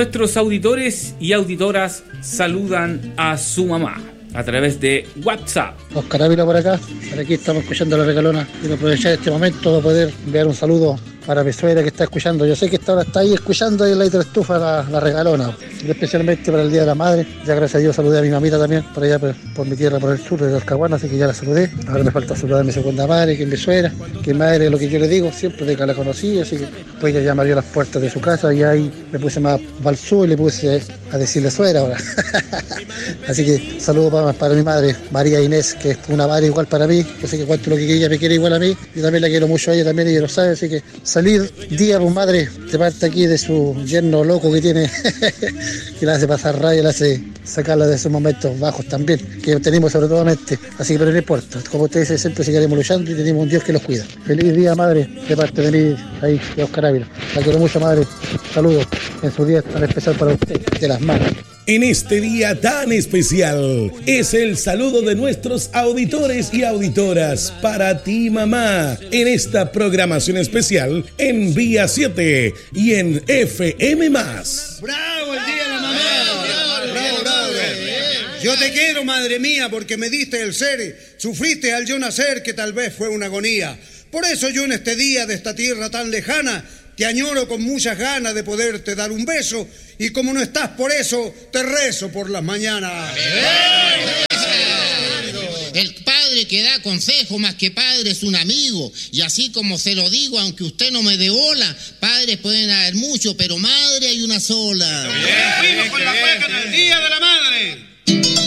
Nuestros auditores y auditoras saludan a su mamá a través de WhatsApp. Oscar Ávila por acá. Por aquí estamos escuchando La Regalona. Quiero aprovechar este momento para poder enviar un saludo para mi suegra que está escuchando. Yo sé que esta hora está ahí escuchando ahí en la estufa la Regalona. Y especialmente para el Día de la Madre. Ya gracias a Dios saludé a mi mamita también, por allá por mi tierra, por el sur de Talcahuano, así que ya la saludé. Ahora me falta saludar a mi segunda madre, que es mi suegra, que madre es lo que yo le digo siempre de que la conocí, así que pues ella ya me abrió las puertas de su casa y ahí le puse más balsú y le puse a decirle suegra ahora. Así que saludo para mi madre, María Inés, que es una madre igual para mí. Yo sé que cuanto lo que ella me quiere igual a mí, yo también la quiero mucho a ella, también ella lo sabe, así que salir día por madre de parte aquí de su yerno loco que tiene, que la hace pasar raya, la hace sacarla de esos momentos bajos también, que tenemos sobre todo mente. Así que pero no importa, como usted dice, siempre seguiremos luchando y tenemos un Dios que los cuida. Feliz día, madre, de parte de mí, ahí, de Oscar Ávila. La quiero mucho, madre. Saludos en su día tan especial para usted, de las manos. En este día tan especial es el saludo de nuestros auditores y auditoras para ti, mamá, en esta programación especial en Vía 7 y en FM+. ¡Bravo el Día de la Mamá! ¡Bravo! Yo te quiero, madre mía, porque me diste el ser, sufriste al yo nacer, que tal vez fue una agonía. Por eso yo en este día de esta tierra tan lejana te añoro con muchas ganas de poderte dar un beso, y como no estás por eso, te rezo por las mañanas. El padre que da consejo más que padre es un amigo, y así como se lo digo, aunque usted no me dé bola, padres pueden haber muchos, pero madre hay una sola. Fuimos con la cueca en el Día de la Madre.